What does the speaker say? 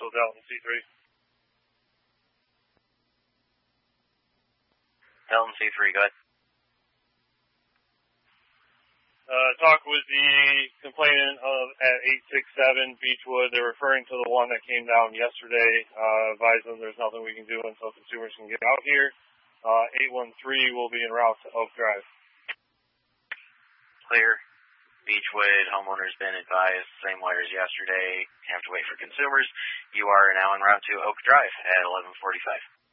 so Delton C3. Delton C3, go ahead. Talk with the complainant at 867 Beechwood. They're referring to the one that came down yesterday. Advise them there's nothing we can do until consumers can get out here. 813 will be en route to Oak Drive. Clear. Beechwood homeowner's been advised, same way as yesterday. Have to wait for consumers. You are now en route to Oak Drive at 11:45.